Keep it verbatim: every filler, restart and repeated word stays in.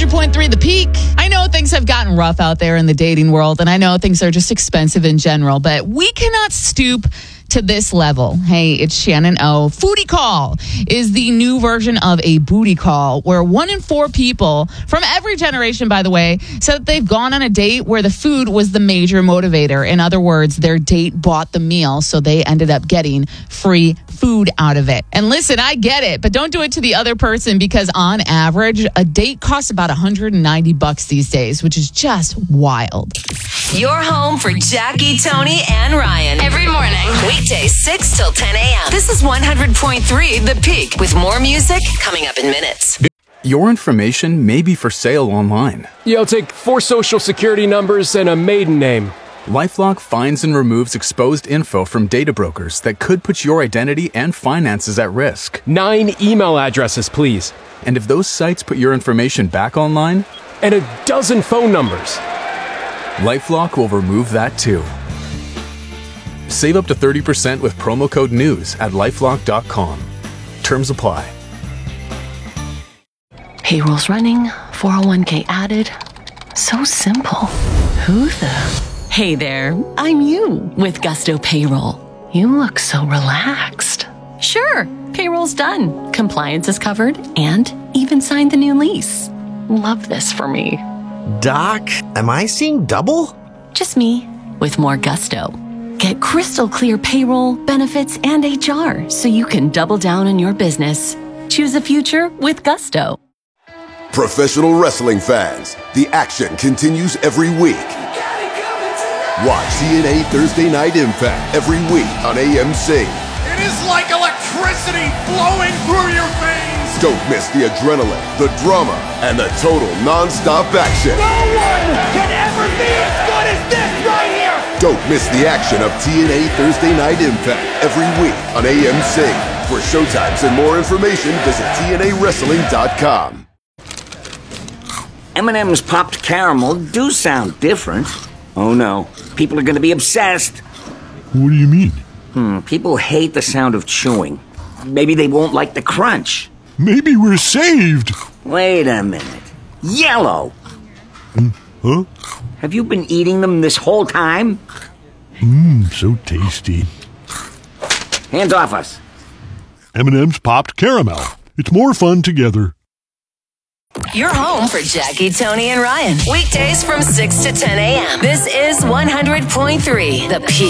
hundred point three The Peak. I know things have gotten rough out there in the dating world, and I know things are just expensive in general, but we cannot stoop to this level. Hey, it's Shannon O. Foodie Call is the new version of a booty call where one in four people from every generation, by the way, said that they've gone on a date where the food was the major motivator. In other words, their date bought the meal, so they ended up getting free food out of it. And listen, I get it, but don't do it to the other person because on average, a date costs about one hundred ninety bucks these days, which is just wild. Your home for Jackie, Tony, and Ryan. Every morning. Weekdays six till ten a.m. This is one hundred point three The Peak with more music coming up in minutes. Your information may be for sale online. Yeah, I'll take four social security numbers and a maiden name. LifeLock finds and removes exposed info from data brokers that could put your identity and finances at risk. Nine email addresses, please. And if those sites put your information back online? And a dozen phone numbers. LifeLock will remove that too. Save up to thirty percent with promo code NEWS at lifelock dot com. Terms apply. Payroll's running, four oh one k added. So simple. Who the... Hey there, I'm you with Gusto Payroll. You look so relaxed. Sure, payroll's done, compliance is covered, and even signed the new lease. Love this for me. Doc, am I seeing double? Just me, with more gusto. Get crystal clear payroll, benefits, and H R so you can double down on your business. Choose a future with Gusto. Professional wrestling fans, the action continues every week. Watch T N A Thursday Night Impact every week on A M C. It is like electricity flowing through your veins. Don't miss the adrenaline, the drama, and the total non-stop action. No one can ever be as good as this right here. Don't miss the action of T N A Thursday Night Impact every week on A M C. For showtimes and more information, visit T N A wrestling dot com. M and M's popped caramel do sound different. Oh no, people are going to be obsessed. What do you mean? Hmm, people hate the sound of chewing. Maybe they won't like the crunch. Maybe we're saved. Wait a minute. Yellow. Mm, huh? Have you been eating them this whole time? Mmm, so tasty. Hands off us. M and M's popped caramel. It's more fun together. Your home for Jackie, Tony, and Ryan. Weekdays from six to ten a.m. This is one hundred point three The Peak.